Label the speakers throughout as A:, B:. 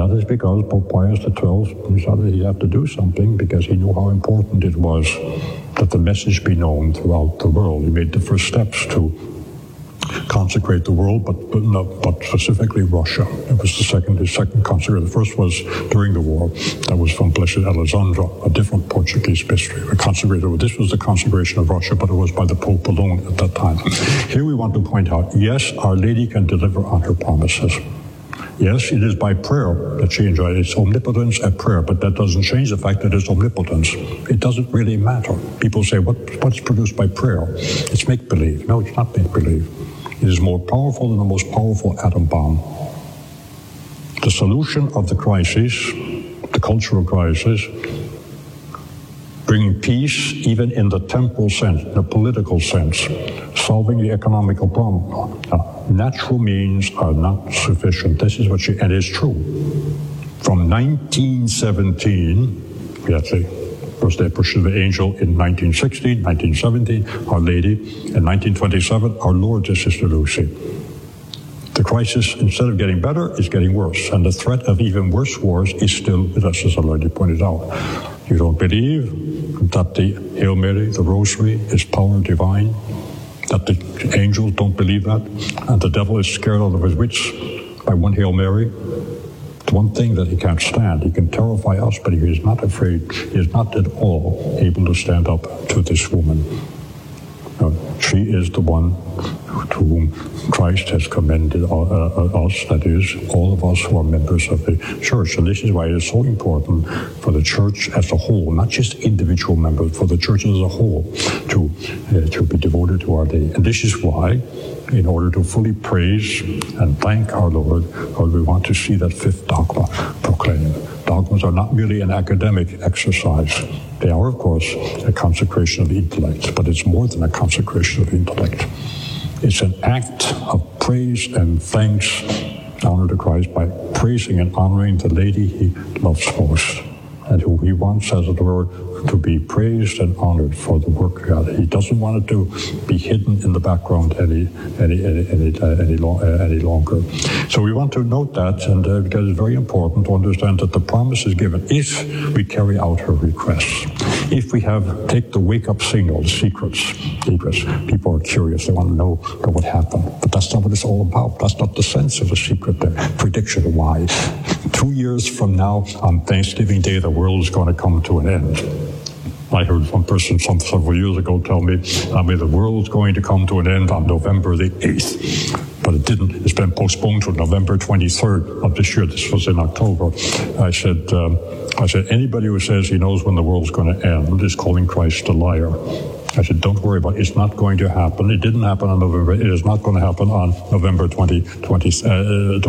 A: that is because Pope Pius XII decided he had to do something because he knew how important it was that the message be known throughout the world. He made the first steps to consecrate the world, but specifically Russia. It was the second consecration. The first was during the war. That was from Blessed Alessandro, a different Portuguese mystery. This was the consecration of Russia, but it was by the Pope alone at that time. Here we want to point out, yes, Our Lady can deliver on her promises. Yes, it is by prayer that she enjoys its omnipotence at prayer, but that doesn't change the fact that it's omnipotence. It doesn't really matter. People say, what's produced by prayer? It's make-believe. No, it's not make-believe. It is more powerful than the most powerful atom bomb. The solution of the crisis, the cultural crisis, bringing peace even in the temporal sense, the political sense, solving the economical problem. Natural means are not sufficient. This is what and it's true. From 1917, we had the first day of the angel in 1916, 1917, Our Lady, in 1927, our Lord and Sister Lucy. The crisis, instead of getting better, is getting worse, and the threat of even worse wars is still with us, as I already pointed out. You don't believe that the Hail Mary, the Rosary, is power divine? That the angels don't believe that? And the devil is scared out of his wits by one Hail Mary? It's one thing that he can't stand. He can terrify us, but he is not afraid. He is not at all able to stand up to this woman. She is the one to whom Christ has commended us, that is, all of us who are members of the church. And this is why it is so important for the church as a whole, not just individual members, for the church as a whole to be devoted to Our Lady. And this is why, in order to fully praise and thank our Lord, we want to see that fifth dogma proclaimed. Dogmas are not merely an academic exercise. They are, of course, a consecration of the intellect, but it's more than a consecration of the intellect. It's an act of praise and thanks, honor to Christ, by praising and honoring the Lady he loves most, and who he wants, as it were, to be praised and honored for the work of God. He doesn't want it to be hidden in the background any longer. So we want to note that, and because it's very important to understand that the promise is given if we carry out her requests. If we take the wake-up signal, the secrets. People are curious. They want to know what happened. But that's not what it's all about. That's not the sense of the secret, the prediction. Why? 2 years from now, on Thanksgiving Day, the world is going to come to an end. I heard one person several years ago tell me, the world's going to come to an end on November the 8th. But it didn't. It's been postponed to November 23rd of this year. This was in October. I said, anybody who says he knows when the world's going to end is calling Christ a liar. I said, don't worry about it. It's not going to happen. It didn't happen on November. It is not going to happen on November 23rd.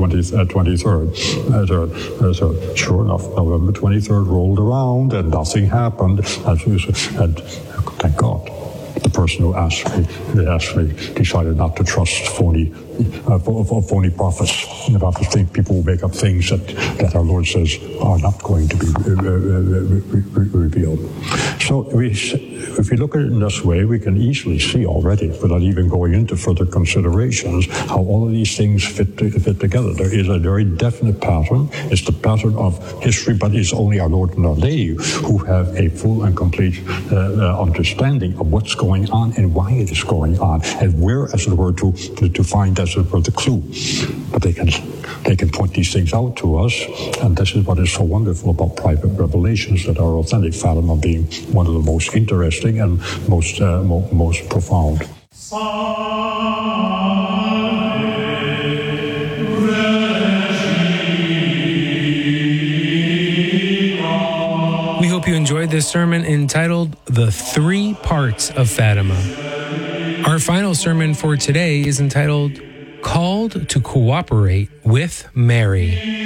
A: Sure enough, November 23rd rolled around and nothing happened. And thank God. The person who asked me decided not to trust phony prophets, not to think people will make up things that our Lord says are not going to be revealed. So if we look at it in this way, we can easily see already, without even going into further considerations, how all of these things fit together. There is a very definite pattern. It's the pattern of history, but it's only our Lord and Our Lady who have a full and complete understanding of what's going on and why it is going on, and where, as it were, to find, as it were, the clue. But they can point these things out to us, and this is what is so wonderful about private revelations that are authentic. Fatima being one of the most interesting and most profound.
B: We hope you enjoyed this sermon entitled The Three Parts of Fatima. Our final sermon for today is entitled Called to Cooperate with Mary.